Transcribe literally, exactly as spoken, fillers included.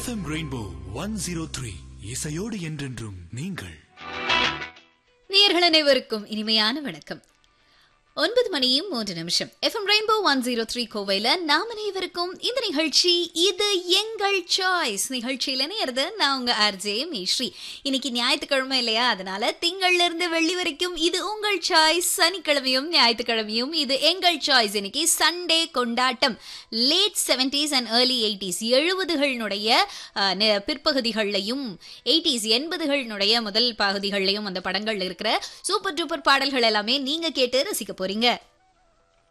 FM rainbow one zero three இசையோடு என்றென்றும் நீங்கள். நேயர்கள் அனைவருக்கும் இனிமையான வணக்கம். ஒன்பது மணியும் மூன்று நிமிஷம். FM rainbow one zero three கோவையில நாம் அனைவருக்கும் இந்த நிகழ்ச்சி இது எங்கள் சாய்ஸ் நிகழ்ச்சியில நேர்து நான் உங்க ஆர்ஜே மேஸ்ரீ. இன்னைக்கு ஞாயிற்றுக்கிழமை இல்லையா, அதனால திங்கள்ல இருந்து வெள்ளி வரைக்கும் இது உங்கள் சாய்ஸ். சனிக்கிழமையும் ஞாயிற்றுக்கிழமையும் இது எங்கள் சாய்ஸ். இன்னைக்கு சண்டே கொண்டாட்டம். Late seventies and early eighties எழுபதுகளினுடைய பிற்பகுதிகளையும் eighties எண்பதுகளினுடைய முதல் பகுதிகளையும் அந்த படங்கள்ல இருக்கிற சூப்பர் டூப்பர் பாடல்கள் எல்லாமே நீங்க கேட்டு ரசிக்க போறீங்க.